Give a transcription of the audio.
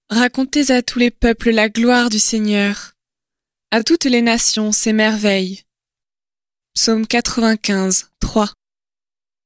Racontez à tous les peuples la gloire du Seigneur, à toutes les nations ses merveilles. Psaume 95, 3.